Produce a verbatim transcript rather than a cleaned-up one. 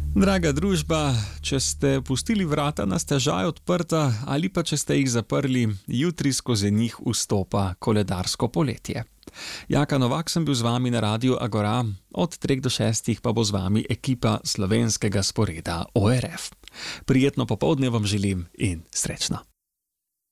Draga družba, če ste pustili vrata na stežaj odprta ali pa če ste jih zaprli, jutri skozi njih vstopa koledarsko poletje. Jaka Novak sem bil z vami na Radiu Agora, od treh do šestih pa bo z vami ekipa slovenskega sporeda O R F. Prijetno popoldne vam želim in srečno.